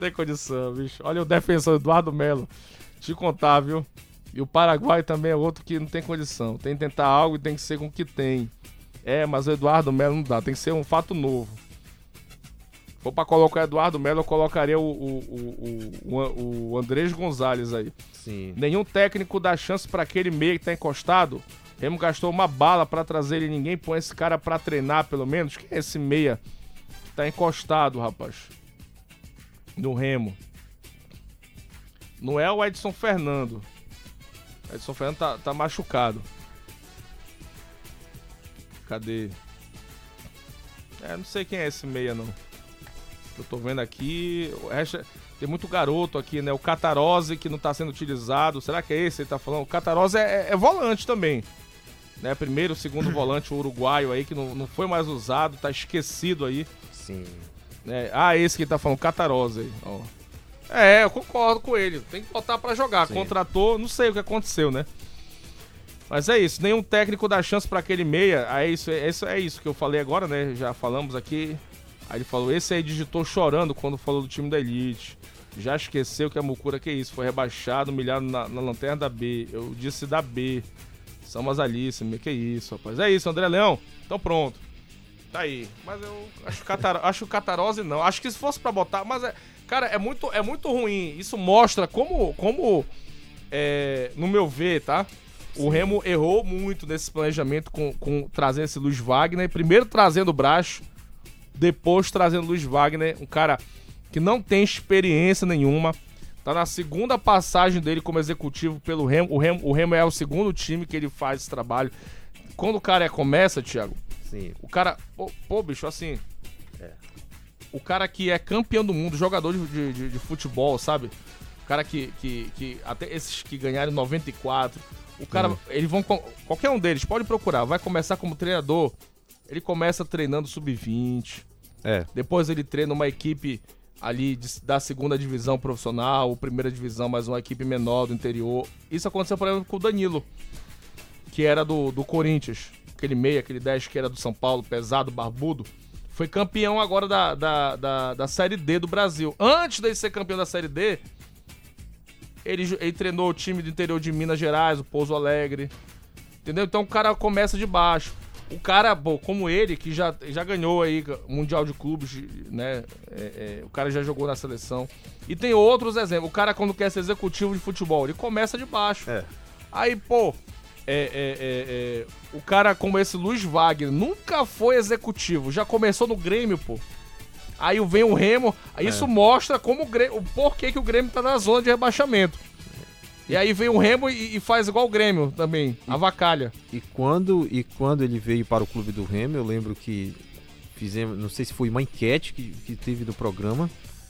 Tem condição, bicho. Olha o defensor Eduardo Melo. Te contar, viu? E o Paraguai também é outro que não tem condição. Tem que tentar algo e tem que ser com o que tem. Mas o Eduardo Melo não dá. Tem que ser um fato novo. Se for pra colocar o Eduardo Melo, eu colocaria o Andrés Gonzalez aí. Sim. Nenhum técnico dá chance pra aquele meia que tá encostado. Remo gastou uma bala pra trazer ele. Ninguém põe esse cara pra treinar, pelo menos. Quem é esse meia que tá encostado, rapaz? No Remo. Não é o Edson Fernando. O Edson Fernando tá machucado. Cadê? Não sei quem é esse meia, não. Eu tô vendo aqui. O resto tem muito garoto aqui, né? O Catarose, que não tá sendo utilizado. Será que é esse que ele tá falando? O Catarose é volante também. Né? Primeiro, segundo volante, o uruguaio aí, que não foi mais usado. Tá esquecido aí. Sim. Esse que ele tá falando, o Catarose aí, ó. Eu concordo com ele. Tem que botar pra jogar. Sim. Contratou, não sei o que aconteceu, né? Mas é isso. Nenhum técnico dá chance pra aquele meia. É isso que eu falei agora, né? Já falamos aqui. Aí ele falou, esse aí digitou chorando quando falou do time da Elite. Já esqueceu que a Mucura, que isso? Foi rebaixado, humilhado na lanterna da B. Eu disse da B. São as Alice, que isso, rapaz. É isso, André Leão. Então pronto. Tá aí. Mas eu acho o Catarose não. Acho que se fosse pra botar... Mas, cara, é muito ruim. Isso mostra como no meu ver, tá? Sim. O Remo errou muito nesse planejamento com trazendo esse Luiz Wagner. Primeiro trazendo o Bracho, depois trazendo o Luiz Wagner, um cara que não tem experiência nenhuma. Tá na segunda passagem dele como executivo pelo Remo. O Remo é o segundo time que ele faz esse trabalho. Quando o cara começa, Thiago, sim. O cara... Pô, bicho, assim... O cara que é campeão do mundo, jogador de futebol, sabe? O cara que até esses que ganharam em 94... O cara, eles vão... Qualquer um deles, pode procurar. Vai começar como treinador. Ele começa treinando sub-20. Depois ele treina uma equipe ali da segunda divisão profissional, ou primeira divisão, mas uma equipe menor do interior. Isso aconteceu, por exemplo, com o Danilo, que era do Corinthians. Aquele meia, aquele 10 que era do São Paulo, pesado, barbudo. Foi campeão agora da Série D do Brasil. Antes dele ser campeão da Série D... Ele treinou o time do interior de Minas Gerais, o Pouso Alegre. Entendeu? Então o cara começa de baixo. O cara, como ele, que já ganhou aí Mundial de Clubes, né? O cara já jogou na seleção. E tem outros exemplos. O cara, quando quer ser executivo de futebol, ele começa de baixo. Aí, o cara como esse Luiz Wagner nunca foi executivo. Já começou no Grêmio, Aí vem o Remo, isso mostra como o porquê que o Grêmio tá na zona de rebaixamento. E aí vem o Remo e faz igual o Grêmio também, avacalha. E quando ele veio para o clube do Remo, eu lembro que fizemos, não sei se foi uma enquete que teve do programa,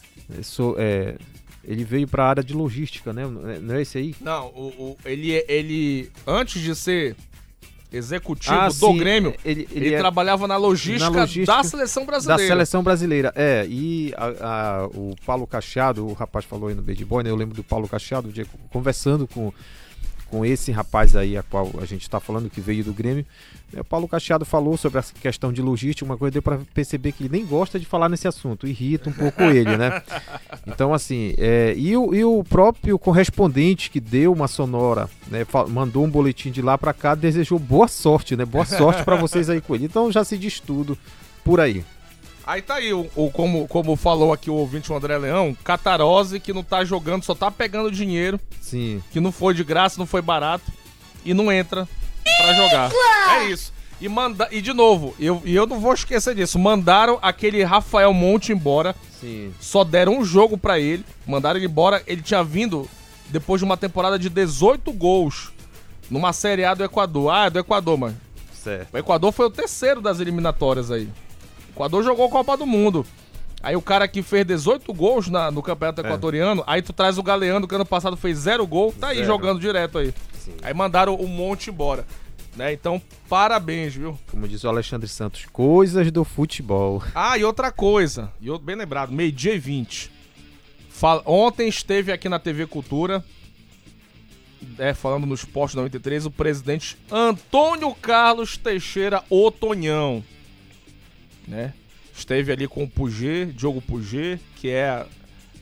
ele veio para a área de logística, né? Não é esse aí? Não, ele antes de ser executivo do Grêmio, ele trabalhava na logística da seleção brasileira. Da seleção brasileira, e o Paulo Cacheado, o rapaz falou aí no Bad Boy, né? Eu lembro do Paulo Cacheado, conversando com esse rapaz aí, a qual a gente está falando, que veio do Grêmio. O Paulo Cacheado falou sobre essa questão de logística, uma coisa deu para perceber que ele nem gosta de falar nesse assunto, irrita um pouco ele, né? Então, assim, e o próprio correspondente que deu uma sonora, né, mandou um boletim de lá para cá, desejou boa sorte, né? Boa sorte para vocês aí com ele. Então já se diz tudo por aí. Aí tá aí, como falou aqui o ouvinte, o André Leão, Catarose, que não tá jogando, só tá pegando dinheiro. Sim. Que não foi de graça, não foi barato. E não entra pra jogar. É isso. E de novo, eu não vou esquecer disso. Mandaram aquele Rafael Monte embora. Sim. Só deram um jogo pra ele. Mandaram ele embora. Ele tinha vindo depois de uma temporada de 18 gols numa Série A do Equador. É do Equador, mano. Certo. O Equador foi o terceiro das eliminatórias aí. O Equador jogou a Copa do Mundo. Aí o cara que fez 18 gols no Campeonato Equatoriano, aí tu traz o Galeano, que ano passado fez 0 gol, tá aí jogando direto aí. Sim. Aí mandaram o Monte embora. Né? Então, parabéns, viu? Como diz o Alexandre Santos, coisas do futebol. E outra coisa, bem lembrado, 12h20. Ontem esteve aqui na TV Cultura, falando no Esporte 93, o presidente Antônio Carlos Teixeira Otonhão, né? Esteve ali com o Puget, Diogo Puget, que é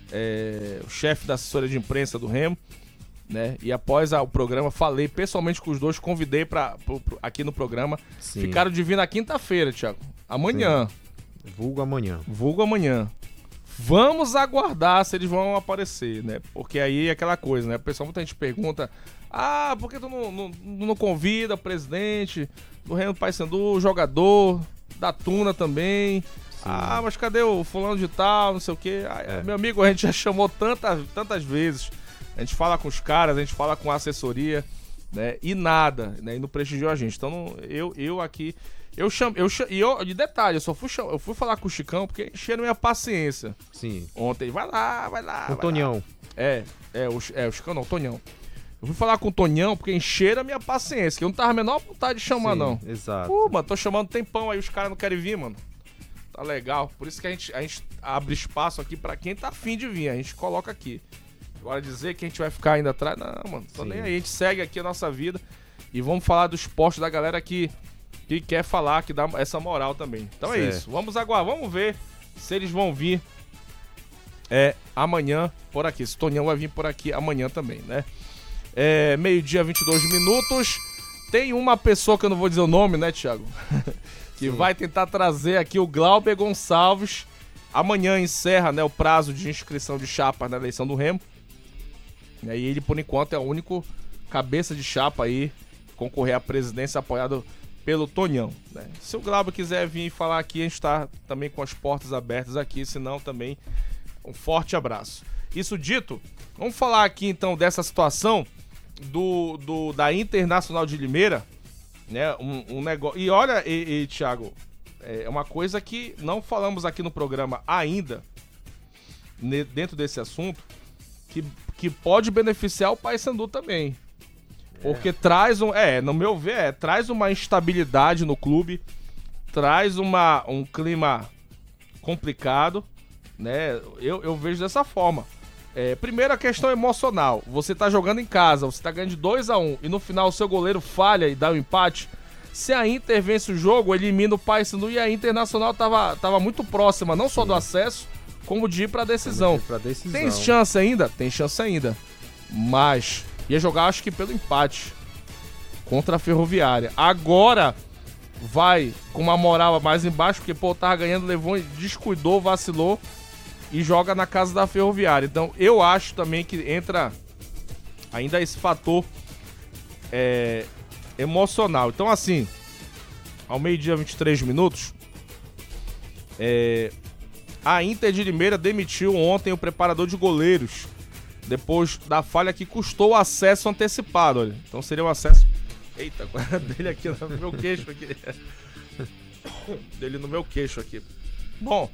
o chefe da assessoria de imprensa do Remo, né? E após o programa, falei pessoalmente com os dois, convidei aqui no programa. Sim. Ficaram de vir na quinta-feira, Thiago. Amanhã. Sim. Vulgo amanhã. Vulgo amanhã. Vamos aguardar se eles vão aparecer, né? Porque aí é aquela coisa, né? O pessoal, muita gente pergunta: por que tu não convida o presidente do Remo Paysandu, o jogador, da Tuna também? Sim. Mas cadê o fulano de tal, não sei o quê? Meu amigo, a gente já chamou tantas vezes. A gente fala com os caras, a gente fala com a assessoria, né? E nada, né? E não prestigiou a gente. Então, eu aqui... de detalhe, eu fui falar com o Chicão porque encheram minha paciência. Sim. Ontem, vai lá. O Tonhão. O Chicão não, o Tonhão. Eu fui falar com o Tonhão porque encheram a minha paciência, que eu não tava a menor vontade de chamar, sim, não. Exato. Mano, tô chamando tempão aí, os caras não querem vir, mano. Tá legal. Por isso que a gente abre espaço aqui pra quem tá afim de vir, a gente coloca aqui. Agora dizer que a gente vai ficar ainda atrás, não, mano. Tô nem aí, a gente segue aqui a nossa vida e vamos falar do esporte da galera que quer falar, que dá essa moral também. Então certo. É isso, vamos aguardar, vamos ver se eles vão vir amanhã por aqui. Se o Tonhão vai vir por aqui amanhã também, né? 12:22. Tem uma pessoa que eu não vou dizer o nome, né, Thiago? que vai tentar trazer aqui o Glauber Gonçalves. Amanhã encerra, né, o prazo de inscrição de chapas na eleição do Remo. E aí ele, por enquanto, é o único cabeça de chapa aí concorrer à presidência apoiado pelo Tonhão, né? Se o Glauber quiser vir falar aqui, a gente está também com as portas abertas aqui, se não também um forte abraço. Isso dito, vamos falar aqui então dessa situação da Internacional de Limeira, né? Um negócio. E olha, Thiago, é uma coisa que não falamos aqui no programa ainda, dentro desse assunto, que pode beneficiar o Paysandu também. Porque traz no meu ver, traz uma instabilidade no clube, traz um clima complicado, né? Eu vejo dessa forma. Primeiro a questão emocional. Você tá jogando em casa, você tá ganhando de 2-1 e no final o seu goleiro falha e dá um empate. Se a Inter vence o jogo, elimina o Paysandu, e a Internacional tava muito próxima, não só do acesso, como de ir pra decisão. Tem chance ainda? Tem chance ainda. Mas ia jogar, acho que pelo empate contra a Ferroviária. Agora vai com uma moral mais embaixo, porque tava ganhando, levou, descuidou, vacilou e joga na casa da Ferroviária. Então eu acho também que entra ainda esse fator emocional. Então assim, ao 12:23, a Inter de Limeira demitiu ontem o preparador de goleiros, depois da falha que custou o acesso antecipado, olha. Então seria um acesso... Eita, dele aqui no meu queixo aqui. Dele no meu queixo aqui. Bom,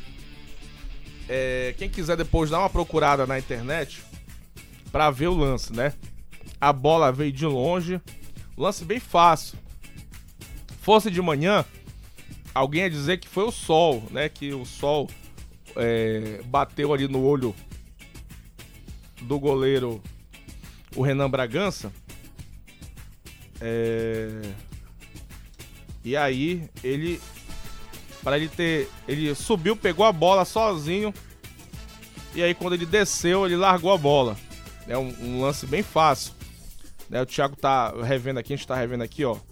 quem quiser depois dar uma procurada na internet pra ver o lance, né? A bola veio de longe, lance bem fácil. Fosse de manhã, alguém ia dizer que foi o sol, né? Que o sol bateu ali no olho do goleiro, o Renan Bragança. E aí ele subiu, pegou a bola sozinho, e aí quando ele desceu, ele largou a bola. É um lance bem fácil, né? O Thiago tá revendo aqui, a gente tá revendo aqui, ó.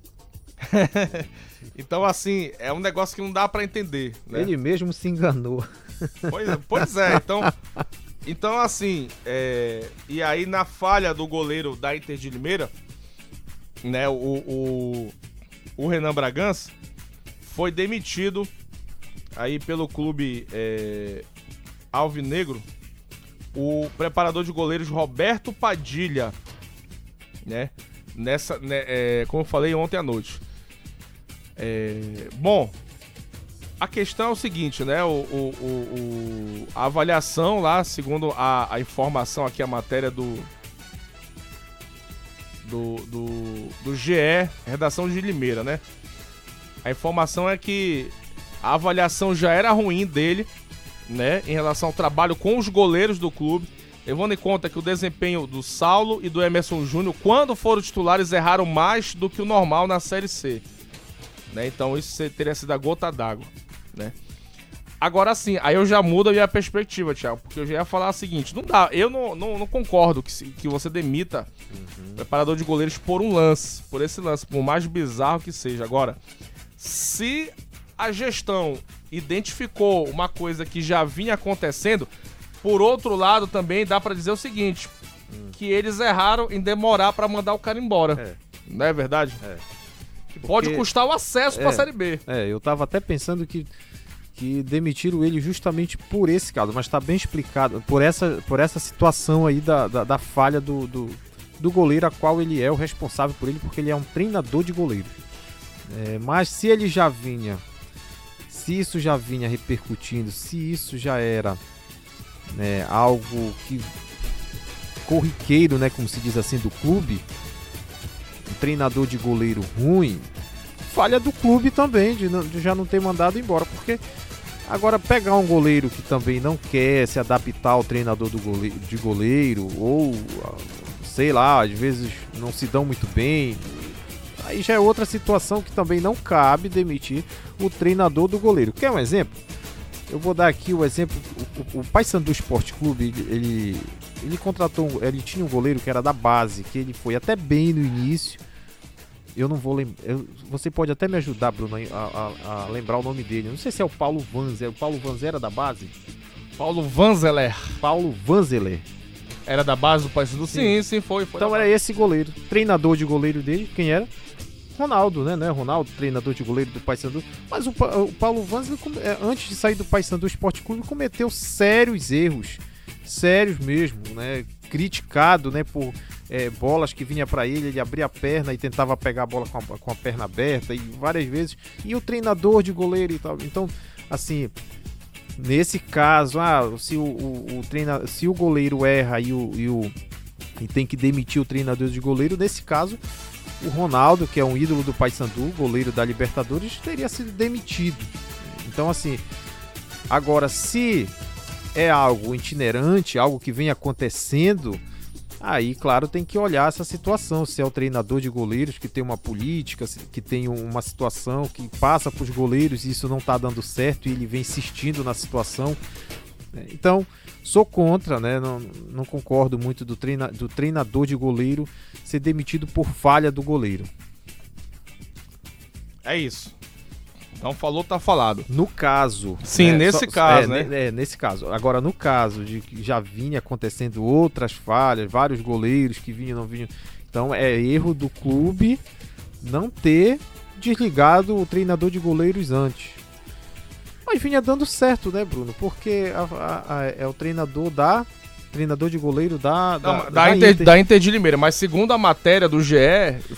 Então assim, é um negócio que não dá pra entender, né? Ele mesmo se enganou. Pois é, então assim, e aí na falha do goleiro da Inter de Limeira, né, o Renan Bragança foi demitido aí pelo clube alvinegro, o preparador de goleiros Roberto Padilha, né, como eu falei ontem à noite. Bom, a questão é o seguinte, né, a avaliação lá, segundo a informação aqui, a matéria do GE, redação de Limeira, né? A informação é que a avaliação já era ruim dele, né? Em relação ao trabalho com os goleiros do clube, levando em conta que o desempenho do Saulo e do Emerson Júnior, quando foram titulares, erraram mais do que o normal na Série C, né? Então isso teria sido a gota d'água, né? Agora sim, aí eu já mudo a minha perspectiva, Thiago, porque eu já ia falar o seguinte, não dá, eu não concordo que você demita preparador de goleiros por esse lance, por mais bizarro que seja. Agora, se a gestão identificou uma coisa que já vinha acontecendo, por outro lado também dá pra dizer o seguinte, que eles erraram em demorar pra mandar o cara embora. Não é verdade? Porque pode custar o acesso pra Série B. Eu tava até pensando que demitiram ele justamente por esse caso, mas tá bem explicado, por essa situação aí da falha do goleiro, a qual ele é o responsável por ele, porque ele é um treinador de goleiros. Mas se isso já vinha repercutindo, se isso já era algo que corriqueiro, né, como se diz assim, do clube, um treinador de goleiro ruim, falha do clube também, de já não ter mandado embora, porque agora pegar um goleiro que também não quer se adaptar ao treinador de goleiro, ou sei lá, às vezes não se dão muito bem, aí já é outra situação que também não cabe demitir o treinador do goleiro. Quer um exemplo? Eu vou dar aqui o exemplo, o Paysandu Esporte Clube, ele contratou, ele tinha um goleiro que era da base, que ele foi até bem no início. Eu não vou lembrar. Você pode até me ajudar, Bruno, a lembrar o nome dele. Eu não sei se é o Paulo Vanzeler. O Paulo Vanzeler era da base? Paulo Vanzeler. Era da base do Paysandu? Sim, foi. Então era esse goleiro. Treinador de goleiro dele, quem era? Ronaldo, né? Ronaldo, treinador de goleiro do Paysandu. Mas o Paulo Vanzeler, antes de sair do Paysandu Esporte Clube, cometeu sérios erros. Sérios mesmo, né? Criticado, né? Por bolas que vinha para ele abria a perna e tentava pegar a bola com a perna aberta, e várias vezes. E o treinador de goleiro e tal. Então, assim, nesse caso, se o goleiro erra e tem que demitir o treinador de goleiro, nesse caso, o Ronaldo, que é um ídolo do Paysandu, goleiro da Libertadores, teria sido demitido. Então, assim, agora, se é algo itinerante, algo que vem acontecendo, aí, claro, tem que olhar essa situação, se é o treinador de goleiros que tem uma política, que tem uma situação que passa para os goleiros e isso não está dando certo e ele vem insistindo na situação. Então, sou contra, né? Não concordo muito do treinador de goleiro ser demitido por falha do goleiro. É isso. Então falou, tá falado. No caso... Sim, nesse caso, né? Nesse caso. Agora, no caso de que já vinha acontecendo outras falhas, vários goleiros que vinham, não vinham... Então, é erro do clube não ter desligado o treinador de goleiros antes. Mas vinha dando certo, né, Bruno? Porque é o treinador de goleiro da Inter de Limeira. Mas segundo a matéria do GE,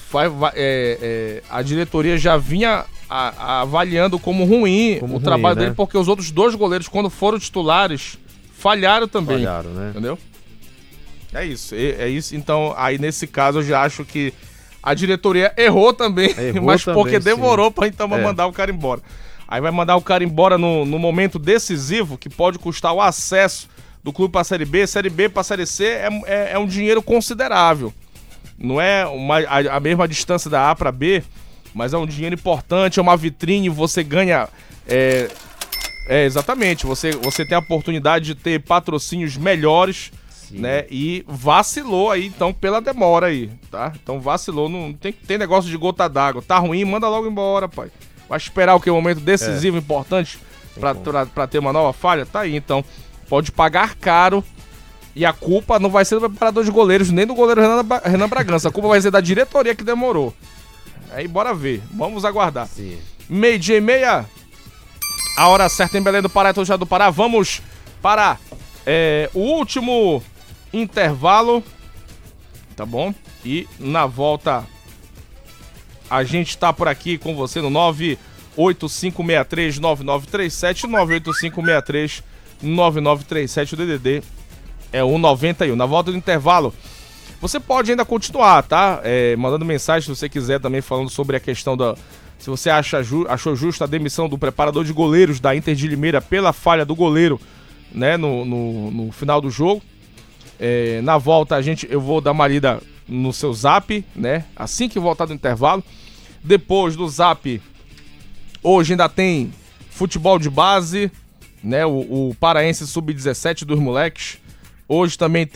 a diretoria já vinha avaliando como ruim o trabalho dele, porque os outros dois goleiros, quando foram titulares, falharam também. Falharam, né? Entendeu? É isso. Então, aí nesse caso, eu já acho que a diretoria errou também, mas também, porque demorou para então mandar o cara embora. Aí vai mandar o cara embora no momento decisivo, que pode custar o acesso do clube para a Série B. Série B para a Série C é um dinheiro considerável. Não é a mesma distância da A para B, mas é um dinheiro importante, é uma vitrine, você ganha... exatamente, você tem a oportunidade de ter patrocínios melhores, né? E vacilou aí, então, pela demora aí, tá? Então vacilou, não tem negócio de gota d'água. Tá ruim, manda logo embora, pai. Vai esperar o que? Um momento decisivo, importante pra ter uma nova falha? Tá aí, então. Pode pagar caro e a culpa não vai ser do preparador de goleiros, nem do goleiro Renan Bragança. A culpa vai ser da diretoria que demorou. Aí bora ver. Vamos aguardar. Sim. 12:30. A hora certa em Belém do Pará, já do Pará. Vamos para o último intervalo. Tá bom? E na volta... A gente tá por aqui com você no 985639937, 985639937, o DDD é 191. Na volta do intervalo, você pode ainda continuar, tá? Mandando mensagem se você quiser também, falando sobre a questão se você achou justa a demissão do preparador de goleiros da Inter de Limeira pela falha do goleiro, né, no final do jogo. Na volta eu vou dar uma lida no seu zap, né? Assim que voltar do intervalo. Depois do zap, hoje ainda tem futebol de base, né? O Paraense Sub-17 dos moleques. Hoje também